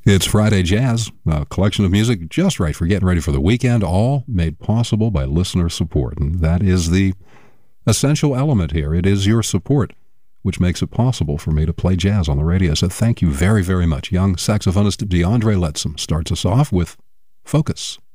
It's Friday Jazz, a collection of music just right for getting ready for the weekend, all made possible by listener support. And that is the essential element here. It is your support which makes it possible for me to play jazz on the radio. So thank you very, very much. Young saxophonist DeAndre Lettsome starts us off with Focus.